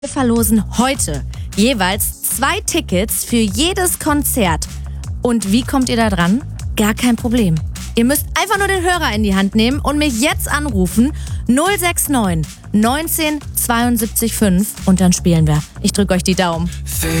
Wir verlosen heute jeweils 2 Tickets für jedes Konzert. Und wie kommt ihr da dran? Gar kein Problem. Ihr müsst einfach nur den Hörer in die Hand nehmen und mich jetzt anrufen. 069 19 72 5 und dann spielen wir. Ich drücke euch die Daumen.